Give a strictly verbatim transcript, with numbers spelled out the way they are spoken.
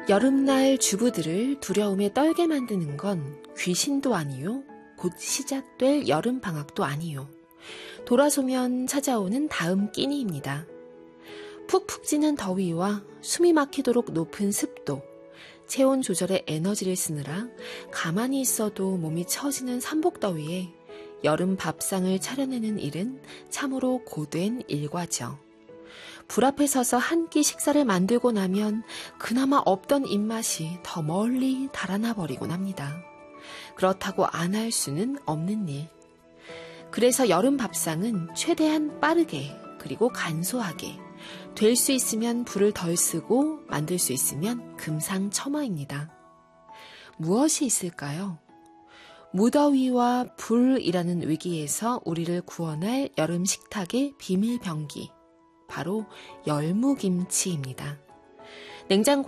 여름날 주부들을 두려움에 떨게 만드는 건 귀신도 아니요, 곧 시작될 여름방학도 아니요. 돌아서면 찾아오는 다음 끼니입니다. 푹푹 찌는 더위와 숨이 막히도록 높은 습도, 체온 조절에 에너지를 쓰느라 가만히 있어도 몸이 처지는 삼복더위에 여름 밥상을 차려내는 일은 참으로 고된 일과죠. 불 앞에 서서 한 끼 식사를 만들고 나면 그나마 없던 입맛이 더 멀리 달아나 버리곤 합니다. 그렇다고 안 할 수는 없는 일. 그래서 여름 밥상은 최대한 빠르게 그리고 간소하게, 될 수 있으면 불을 덜 쓰고 만들 수 있으면 금상첨화입니다. 무엇이 있을까요? 무더위와 불이라는 위기에서 우리를 구원할 여름 식탁의 비밀병기, 바로 열무김치입니다. 냉장고